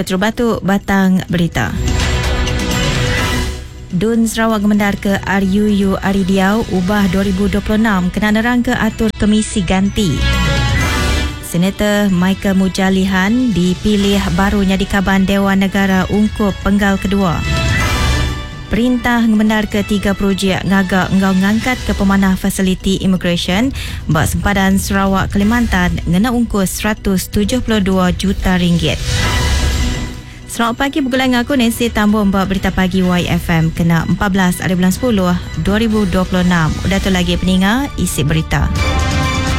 Ketua Batuk Batang Berita. Dun Sarawak Gemendar ke RUU Aridiau ubah 2026 kena nerangka atur komisi ganti. Senator Michael Mujalihan dipilih barunya di Kaban Dewan Negara Ungkup Penggal Kedua. Perintah Gemendar ke 3 projek ngagak engau ngangkat ke pemanah fasiliti immigration bak sempadan Sarawak Kalimantan ngena ungkus 172 juta ringgit. Selamat pagi, bergulang aku Nancy Tambun buat berita pagi YFM kena 14 hari bulan 10 2026. Udah tu lagi peningat isi berita.